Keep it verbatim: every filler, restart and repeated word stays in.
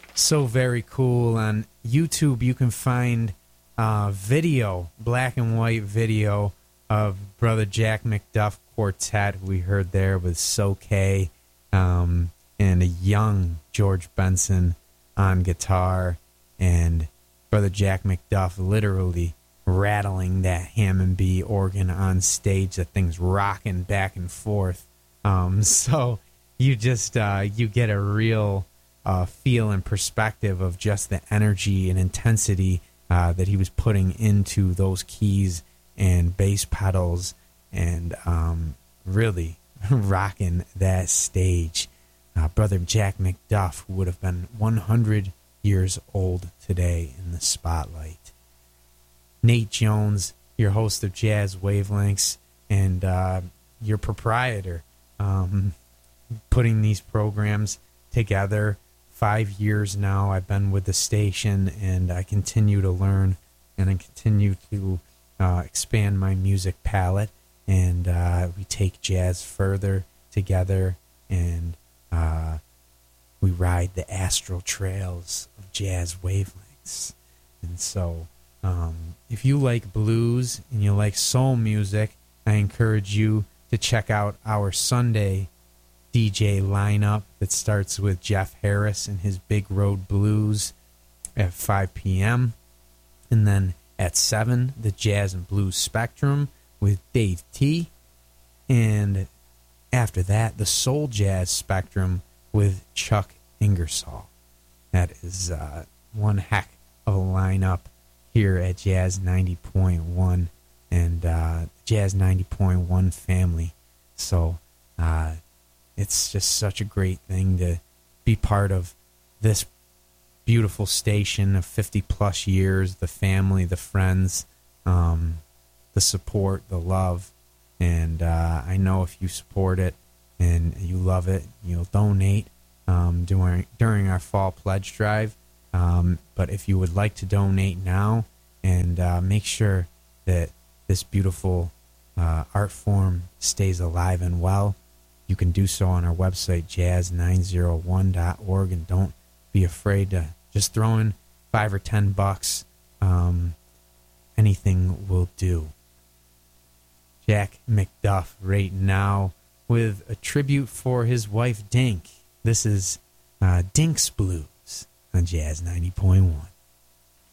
So very cool. On YouTube, you can find uh, video, black and white video of Brother Jack McDuff Quartet, we heard there with So-K, um, and a young George Benson on guitar, and Brother Jack McDuff literally rattling that Hammond B organ on stage. That thing's rocking back and forth. Um, so you just uh, you get a real uh, feel and perspective of just the energy and intensity uh, that he was putting into those keys and bass pedals, and um, really rocking that stage. Uh, Brother Jack McDuff, who would have been one hundred years old today in the spotlight. Nate Jones, your host of Jazz Wavelengths, and uh, your proprietor, um, putting these programs together. Five years now I've been with the station, and I continue to learn, and I continue to uh, expand my music palette, and uh, we take jazz further together, and uh, we ride the astral trails of Jazz Wavelengths. And so um, if you like blues and you like soul music, I encourage you to check out our Sunday D J lineup that starts with Jeff Harris and his Big Road Blues at five p.m. And then at seven, the Jazz and Blues Spectrum with Dave T. And after that, the Soul Jazz Spectrum with Chuck Ingersoll. That is uh, one heck of a lineup here at Jazz ninety point one and uh, Jazz ninety point one family. So uh, it's just such a great thing to be part of this beautiful station of fifty plus years, the family, the friends, um, the support, the love. And uh, I know if you support it and you love it, you'll donate um, during, during our fall pledge drive. Um, but if you would like to donate now and uh, make sure that this beautiful uh, art form stays alive and well, you can do so on our website, jazz nine oh one dot org, and don't be afraid to just throw in five or ten bucks. Um, anything will do. Jack McDuff right now with a tribute for his wife Dink. This is uh, Dink's Blues on Jazz ninety point one.